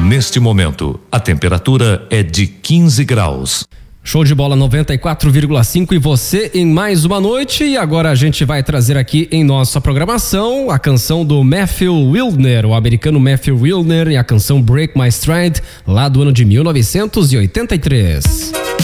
Neste momento, a temperatura é de 15 graus. Show de bola 94,5 e você em mais uma noite. E agora a gente vai trazer aqui em nossa programação a canção do Matthew Wilner, o americano Matthew Wilner, e a canção Break My Stride, lá do ano de 1983.